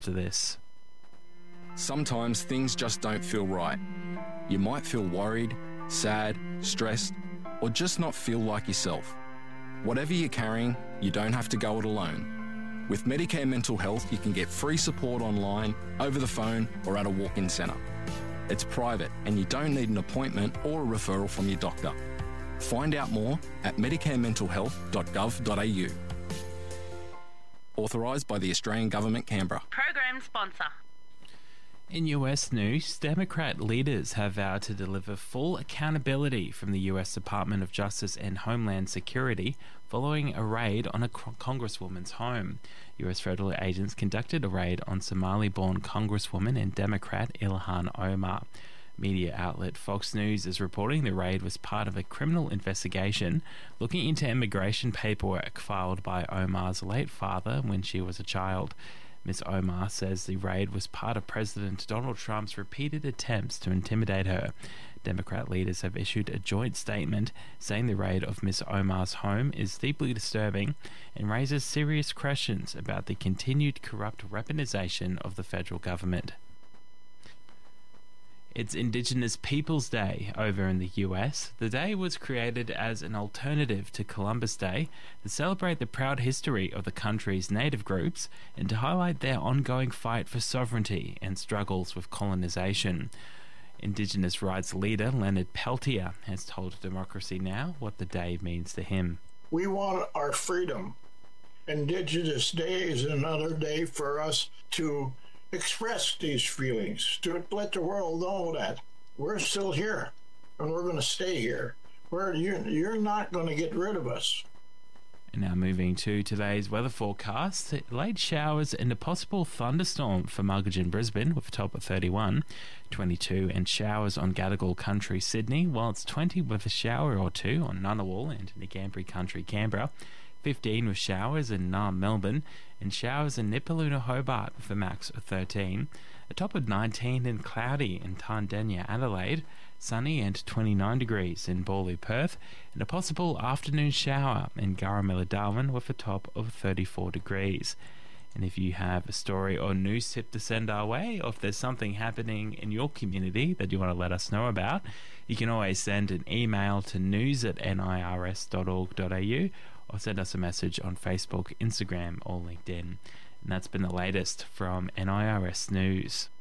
to this. Sometimes things just don't feel right. You might feel worried, sad, stressed, or just not feel like yourself. Whatever you're carrying, you don't have to go it alone. With Medicare Mental Health, you can get free support online, over the phone, or at a walk-in centre. It's private and you don't need an appointment or a referral from your doctor. Find out more at medicarementalhealth.gov.au. Authorised by the Australian Government, Canberra. Program sponsor. In US news, Democrat leaders have vowed to deliver full accountability from the US Department of Justice and Homeland Security following a raid on a congresswoman's home. US federal agents conducted a raid on Somali-born congresswoman and Democrat Ilhan Omar. Media outlet Fox News is reporting the raid was part of a criminal investigation looking into immigration paperwork filed by Omar's late father when she was a child. Ms. Omar says the raid was part of President Donald Trump's repeated attempts to intimidate her. Democrat leaders have issued a joint statement saying the raid of Ms. Omar's home is deeply disturbing and raises serious questions about the continued corrupt weaponization of the federal government. It's Indigenous Peoples Day over in the US. The day was created as an alternative to Columbus Day to celebrate the proud history of the country's native groups and to highlight their ongoing fight for sovereignty and struggles with colonization. Indigenous rights leader Leonard Peltier has told Democracy Now! What the day means to him. We want our freedom. Indigenous Day is another day for us to express these feelings, to let the world know that we're still here and we're going to stay here. You're not going to get rid of us. And now moving to today's weather forecast. Late showers and a possible thunderstorm for Mulgidge and Brisbane with a top of 31, 22 and showers on Gadigal Country, Sydney, while it's 20 with a shower or two on Ngunnawal and Ngambri Country, Canberra, 15 with showers in Naarm, Melbourne, and showers in Nipaluna, Hobart with a max of 13, a top of 19 and cloudy in Tandenya, Adelaide, sunny and 29 degrees in Bawley, Perth, and a possible afternoon shower in Garamilla, Darwin with a top of 34 degrees. And if you have a story or news tip to send our way, or if there's something happening in your community that you want to let us know about, you can always send an email to news@nirs.org.au or send us a message on Facebook, Instagram or LinkedIn. And that's been the latest from NIRS News.